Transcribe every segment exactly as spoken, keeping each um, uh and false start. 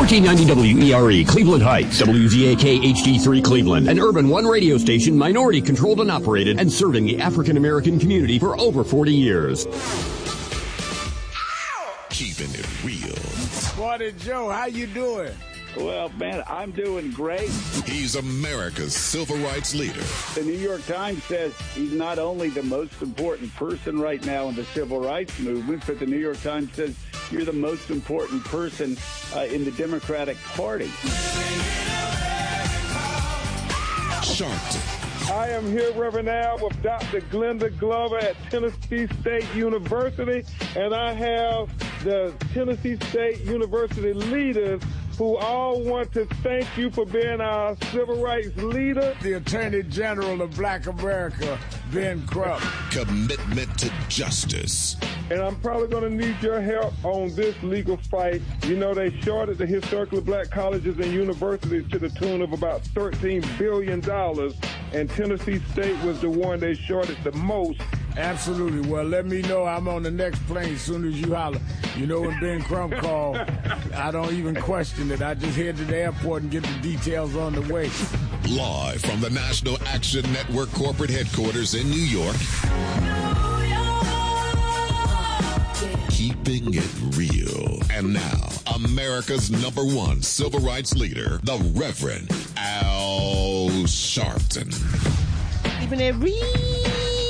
fourteen ninety W E R E, Cleveland Heights, W Z A K H D three Cleveland, an Urban One radio station, minority controlled and operated, and serving the African American community for over forty years. Keeping it real. Morning, Joe. How you doing? Well, man, I'm doing great. He's America's civil rights leader. The New York Times says he's not only the most important person right now in the civil rights movement, but the New York Times says you're the most important person uh, in the Democratic Party. Sharpton. I am here, Reverend Al, with Doctor Glenda Glover at Tennessee State University, and I have the Tennessee State University leaders who all want to thank you for being our civil rights leader. The Attorney General of Black America, Ben Crump. Commitment to justice. And I'm probably going to need your help on this legal fight. You know, they shorted the historically black colleges and universities to the tune of about thirteen billion dollars, and Tennessee State was the one they shorted the most. Absolutely. Well, let me know. I'm on the next plane as soon as you holler. You know, when Ben Crump called, I don't even question it. I just head to the airport and get the details on the way. Live from the National Action Network corporate headquarters in New York. Keeping it real. And now, America's number one civil rights leader, the Reverend Al Sharpton. Keeping it real.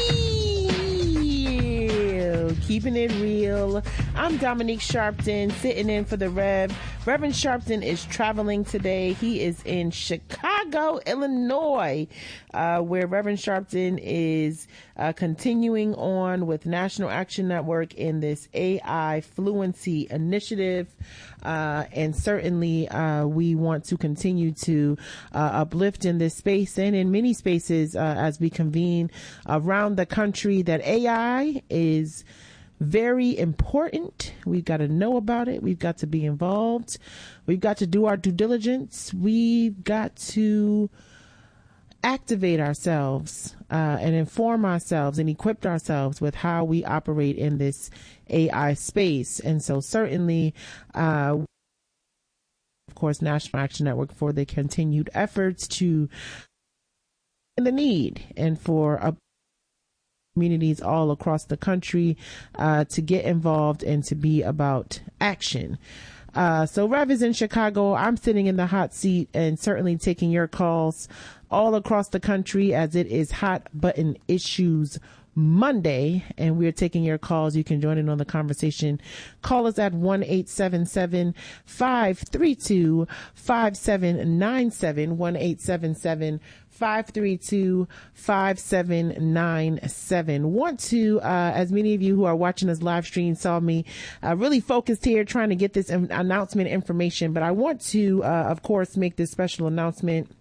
Keeping it real. I'm Dominique Sharpton, sitting in for the Rev. Reverend Sharpton is traveling today. He is in Chicago, Illinois, uh, where Reverend Sharpton is uh, continuing on with National Action Network in this A I Fluency Initiative. Uh, and certainly uh, we want to continue to uh, uplift in this space and in many spaces uh, as we convene around the country that A I is very important. We've got to know about it. We've got to be involved. We've got to do our due diligence. We've got to activate ourselves uh, and inform ourselves and equip ourselves with how we operate in this A I space. And so certainly, uh, of course, National Action Network for the continued efforts to and the need and for a communities all across the country uh, to get involved and to be about action. Uh, so Rev is in Chicago. I'm sitting in the hot seat and certainly taking your calls all across the country as it is Hot Button Issues Monday, and we're taking your calls. You can join in on the conversation. Call us at one eight seven seven, five three two, five seven nine seven, one eight seven seven, five three two, five seven nine seven. Want to, uh, as many of you who are watching this live stream saw me uh, really focused here trying to get this in- announcement information, but I want to, uh, of course, make this special announcement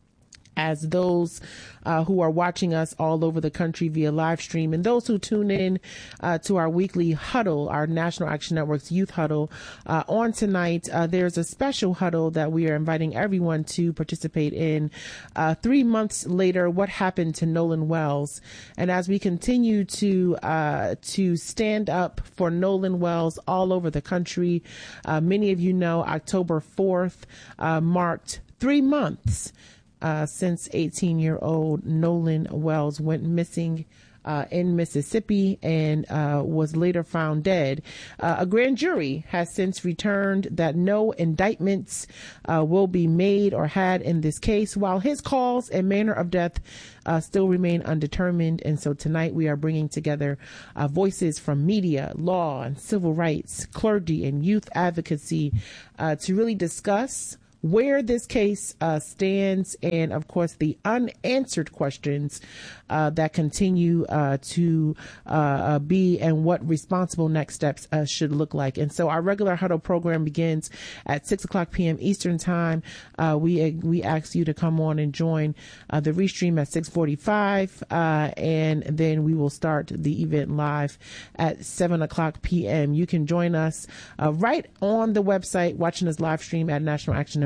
as those uh, who are watching us all over the country via live stream and those who tune in uh, to our weekly huddle, our National Action Network's youth huddle uh, on tonight. Uh, there's a special huddle that we are inviting everyone to participate in. Uh, three months later, what happened to Nolan Wells? And as we continue to uh, to stand up for Nolan Wells all over the country, uh, many of you know October fourth uh, marked three months Uh, since eighteen-year-old Nolan Wells went missing uh, in Mississippi and uh, was later found dead. Uh, a grand jury has since returned that no indictments uh, will be made or had in this case, while his cause and manner of death uh, still remain undetermined. And so tonight we are bringing together uh, voices from media, law, and civil rights, clergy, and youth advocacy uh, to really discuss where this case uh, stands and, of course, the unanswered questions uh, that continue uh, to uh, be and what responsible next steps uh, should look like. And so our regular huddle program begins at six o'clock p.m. Eastern time. Uh, we we ask you to come on and join uh, the restream at six forty-five, uh, and then we will start the event live at seven o'clock p.m. You can join us uh, right on the website, watching us live stream at National Action Network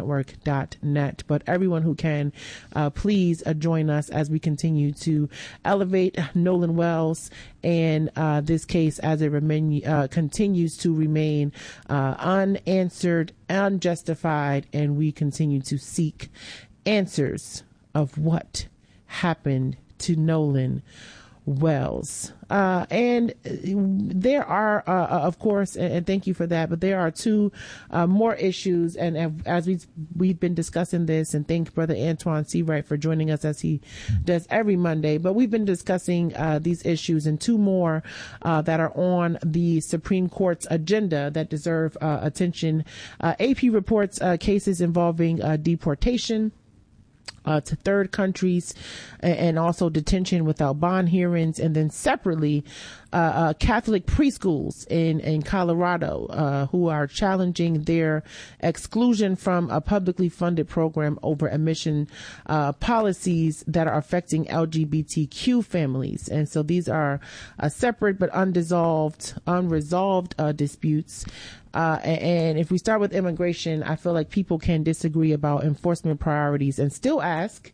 network dot net. But everyone who can, uh, please uh, join us as we continue to elevate Nolan Wells and uh, this case as it remain, uh, continues to remain uh, unanswered, unjustified, and we continue to seek answers of what happened to Nolan Wells. Uh, and there are, uh, of course, and thank you for that, but there are two uh, more issues. And as we've, we've been discussing this, and thank Brother Antoine Seawright for joining us as he does every Monday, but we've been discussing uh, these issues and two more uh, that are on the Supreme Court's agenda that deserve uh, attention. Uh, A P reports uh, cases involving uh, deportation Uh, to third countries, and also detention without bond hearings, and then separately uh, uh, Catholic preschools in in Colorado uh, who are challenging their exclusion from a publicly funded program over admission uh, policies that are affecting L G B T Q families. And so these are uh, separate but undissolved, unresolved uh, disputes. Uh, and if we start with immigration, I feel like people can disagree about enforcement priorities and still ask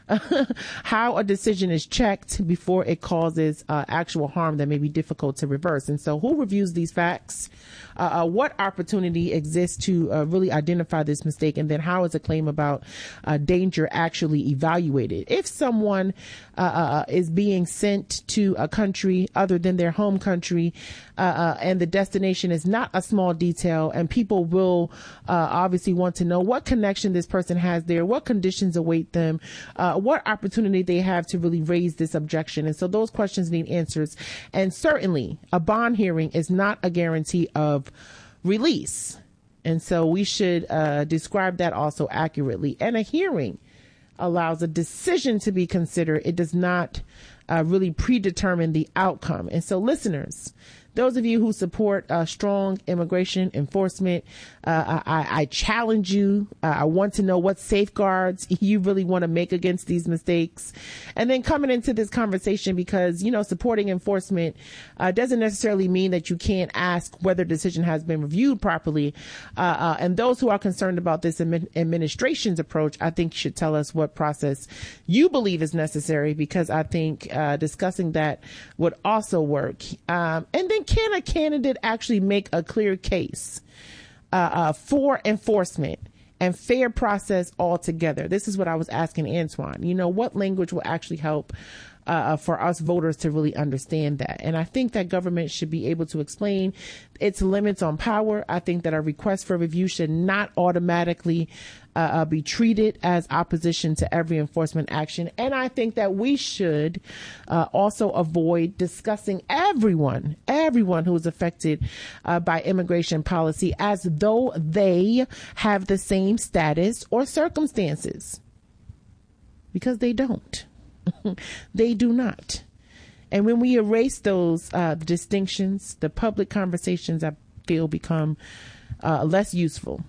how a decision is checked before it causes uh, actual harm that may be difficult to reverse. And so who reviews these facts? Uh, uh, what opportunity exists to uh, really identify this mistake? And then how is a claim about uh, danger actually evaluated? If someone uh, uh, is being sent to a country other than their home country, uh, uh, and the destination is not a small detail, and people will uh, obviously want to know what connection this person has there, what conditions await them, uh, what opportunity they have to really raise this objection. And so those questions need answers. And certainly a bond hearing is not a guarantee of release. And so we should uh, describe that also accurately. And a hearing allows a decision to be considered. It does not uh, really predetermine the outcome. And so listeners, those of you who support uh, strong immigration enforcement, uh, I, I challenge you. Uh, I want to know what safeguards you really want to make against these mistakes. And then coming into this conversation, because, you know, supporting enforcement uh, doesn't necessarily mean that you can't ask whether a decision has been reviewed properly. Uh, uh, and those who are concerned about this admi- administration's approach, I think should tell us what process you believe is necessary, because I think uh, discussing that would also work. Um, and then can a candidate actually make a clear case uh, uh, for enforcement and fair process altogether? This is what I was asking Antoine. You know, what language will actually help uh, for us voters to really understand that? And I think that government should be able to explain its limits on power. I think that a request for review should not automatically uh, uh, be treated as opposition to every enforcement action. And I think that we should uh, also avoid discussing everyone, everyone who is affected uh, by immigration policy as though they have the same status or circumstances, because they don't. They do not. And when we erase those uh, distinctions, the public conversations, I feel, become uh, less useful.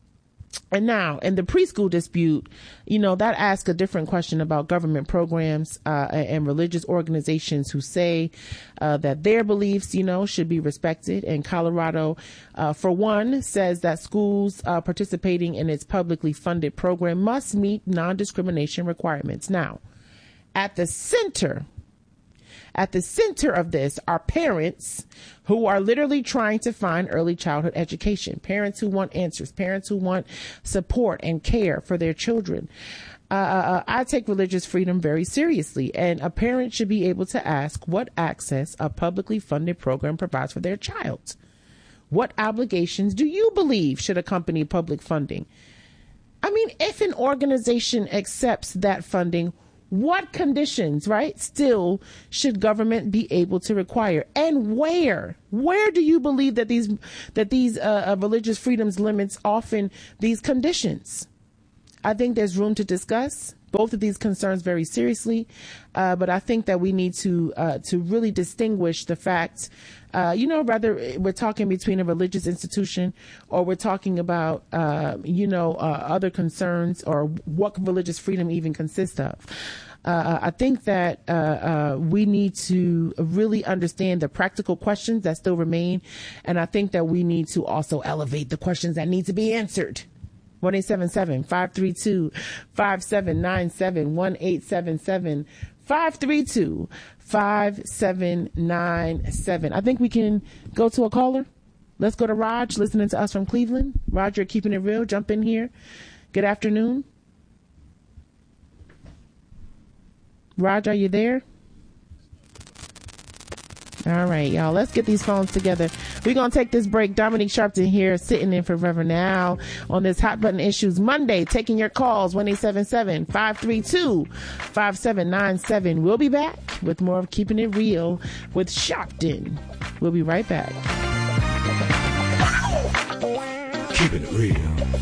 And now, in the preschool dispute, you know, that asks a different question about government programs uh, and religious organizations who say uh, that their beliefs, you know, should be respected. And Colorado, uh, for one, says that schools uh, participating in its publicly funded program must meet non-discrimination requirements. Now, at the center At the center of this are parents who are literally trying to find early childhood education, parents who want answers, parents who want support and care for their children. Uh, I take religious freedom very seriously, and a parent should be able to ask what access a publicly funded program provides for their child. What obligations do you believe should accompany public funding? I mean, if an organization accepts that funding, what conditions, right, still should government be able to require? And where? Where do you believe that these that these uh, religious freedoms limits often these conditions? I think there's room to discuss both of these concerns very seriously, uh, but I think that we need to uh, to really distinguish the fact, uh, you know, whether we're talking between a religious institution or we're talking about, uh, you know, uh, other concerns or what religious freedom even consists of. Uh, I think that uh, uh, we need to really understand the practical questions that still remain, and I think that we need to also elevate the questions that need to be answered. one eight seven seven, five three two, five seven nine seven, one eight seven seven, five three two, five seven nine seven. I think we can go to a caller. Let's go to Raj, listening to us from Cleveland. Roger, keeping it real. Jump in here. Good afternoon. Raj, are you there? All right, y'all. Let's get these phones together. We're going to take this break. Dominique Sharpton here, sitting in for Reverend Al on this Hot Button Issues Monday, taking your calls, one eight seven seven, five three two, five seven nine seven. We'll be back with more of Keeping It Real with Sharpton. We'll be right back. Keeping it real.